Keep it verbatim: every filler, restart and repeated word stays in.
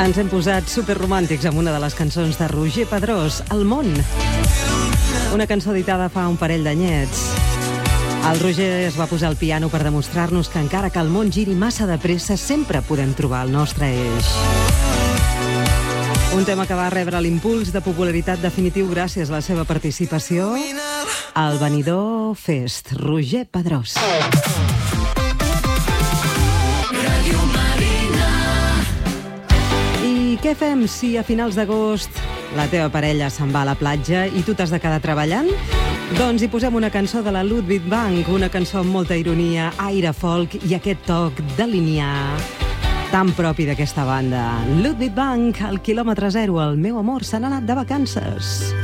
Ens hem posat superromàntics amb una de les cançons de Roger Pedrós, El món. Una cançó editada fa un parell d'anyets. El Roger es va posar al piano per demostrar-nos que encara que el món giri massa de pressa, sempre podem trobar el nostre eix. Un tema que va rebre l'impuls de popularitat definitiu gràcies a la seva participació al Benidorm Fest. Roger Pedrós. I què fem si a finals d'agost la teva parella se'n va a la platja i tu t'has de quedar treballant? Doncs hi posem una cançó de la Ludwig Bank, una cançó amb molta ironia, aire folk i aquest toc de lineà tan propi d'aquesta banda. Ludwig Bank, al quilòmetre zero, el meu amor se n'ha anat de vacances.